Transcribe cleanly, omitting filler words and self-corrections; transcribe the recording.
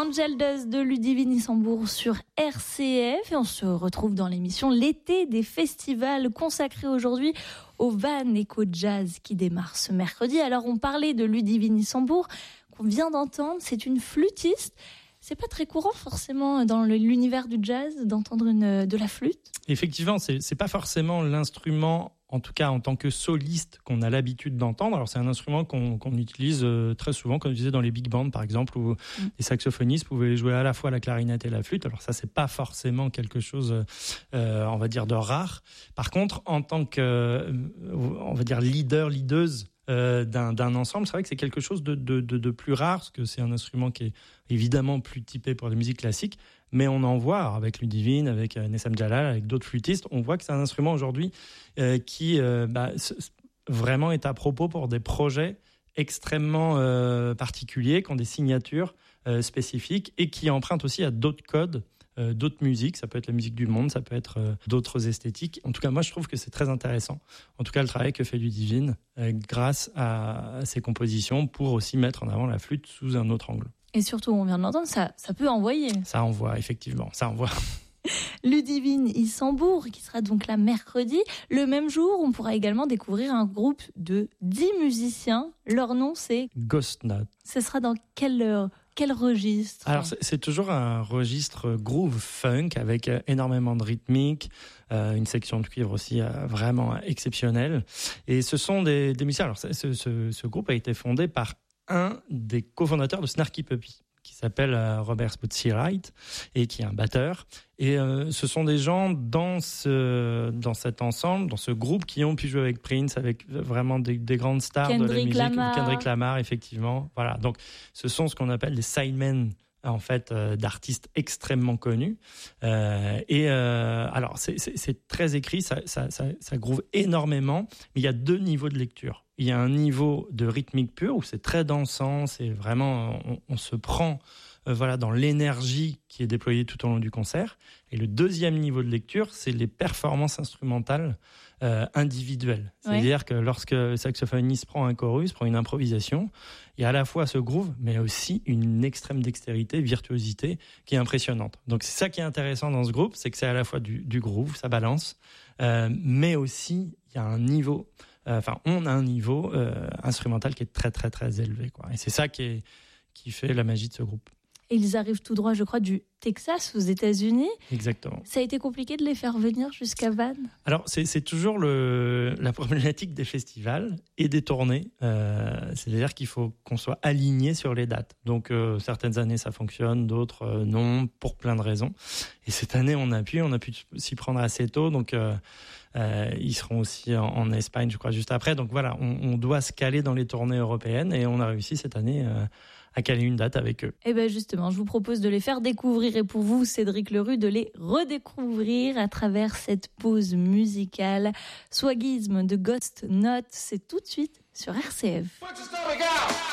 Angel Dust de Ludivine Isambourg sur RCF et on se retrouve dans l'émission L'été des festivals consacrée aujourd'hui au Van Eco Jazz qui démarre ce mercredi. Alors on parlait de Ludivine Isambourg qu'on vient d'entendre, c'est une flûtiste. C'est pas très courant forcément dans l'univers du jazz d'entendre de la flûte. Effectivement, c'est pas forcément l'instrument, en tout cas en tant que soliste, qu'on a l'habitude d'entendre. Alors c'est un instrument qu'on utilise très souvent, comme je disais dans les big bands par exemple, où les saxophonistes pouvaient jouer à la fois la clarinette et la flûte. Alors ça c'est pas forcément quelque chose, on va dire, de rare. Par contre, en tant que, on va dire, leaduse d'un ensemble, c'est vrai que c'est quelque chose de plus rare, parce que c'est un instrument qui est évidemment plus typé pour la musique classique, mais on en voit avec Ludivine, avec Nessam Jalal, avec d'autres flûtistes, on voit que c'est un instrument aujourd'hui qui vraiment est à propos pour des projets extrêmement particuliers, qui ont des signatures spécifiques et qui empruntent aussi à d'autres codes, d'autres musiques. Ça peut être la musique du monde, ça peut être d'autres esthétiques. En tout cas, moi, je trouve que c'est très intéressant. En tout cas, le travail que fait Ludivine grâce à ses compositions pour aussi mettre en avant la flûte sous un autre angle. Et surtout, on vient de l'entendre, ça peut envoyer. Ça envoie, effectivement, ça envoie. Ludivine Isambourg, qui sera donc là mercredi. Le même jour, on pourra également découvrir un groupe de 10 musiciens. Leur nom, c'est Ghost Note. Ce sera dans quel registre ? Alors, c'est toujours un registre groove funk avec énormément de rythmique, une section de cuivre aussi vraiment exceptionnelle. Et ce sont des musiciens. Alors, ce groupe a été fondé par un des cofondateurs de Snarky Puppy, qui s'appelle Robert Spotsy-Wright et qui est un batteur. Et ce sont des gens dans cet ensemble, dans ce groupe, qui ont pu jouer avec Prince, avec vraiment des grandes stars de la musique, Kendrick Lamar, effectivement. Voilà. Donc, ce sont ce qu'on appelle des sidemen, en fait, d'artistes extrêmement connus. Alors, c'est très écrit, ça groove énormément, mais il y a deux niveaux de lecture. Il y a un niveau de rythmique pure où c'est très dansant, c'est vraiment, on se prend dans l'énergie qui est déployée tout au long du concert. Et le deuxième niveau de lecture, c'est les performances instrumentales individuelles. C'est-à-dire que lorsque le saxophoniste prend un chorus, prend une improvisation, il y a à la fois ce groove, mais aussi une extrême dextérité, virtuosité qui est impressionnante. Donc c'est ça qui est intéressant dans ce groupe, c'est que c'est à la fois du groove, ça balance, mais aussi il y a un niveau... on a un niveau instrumental qui est très très très élevé, quoi. Et c'est ça qui fait la magie de ce groupe. Et ils arrivent tout droit, je crois, du Texas aux États-Unis. Exactement. Ça a été compliqué de les faire venir jusqu'à Vannes ? Alors, c'est toujours la problématique des festivals et des tournées. C'est-à-dire qu'il faut qu'on soit aligné sur les dates. Donc, certaines années, ça fonctionne, d'autres non, pour plein de raisons. Et cette année, on a pu s'y prendre assez tôt. Donc, ils seront aussi en Espagne, je crois, juste après. Donc voilà, on doit se caler dans les tournées européennes et on a réussi cette année à caler une date avec eux. Et bien justement, je vous propose de les faire découvrir et pour vous, Cédric Leroux, de les redécouvrir à travers cette pause musicale. Swagisme de Ghost Note, c'est tout de suite sur RCF.